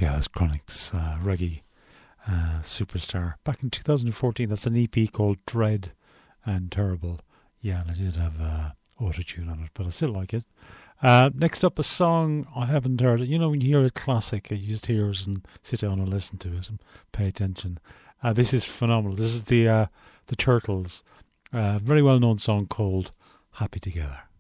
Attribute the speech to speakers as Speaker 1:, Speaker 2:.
Speaker 1: Yeah, that's Chronic's reggae superstar. Back in 2014, that's an EP called Dread and Terrible. Yeah, and I did have auto-tune on it, but I still like it. Next up, a song I haven't heard. You know, when you hear a classic, you just hear it and sit down and listen to it and pay attention. This is phenomenal. This is the Turtles. Very well-known song called Happy Together.